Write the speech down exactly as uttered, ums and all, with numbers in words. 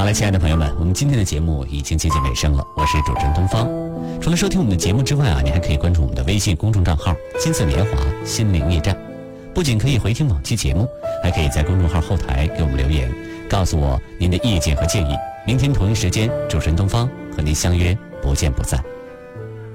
了，亲爱的朋友们，我们今天的节目已经接近尾声了。我是主持人东方。除了收听我们的节目之外啊，你还可以关注我们的微信公众账号“金色年华心灵驿站”。不仅可以回听往期节目，还可以在公众号后台给我们留言，告诉我您的意见和建议。明天同一时间，主持人东方和您相约不见不散。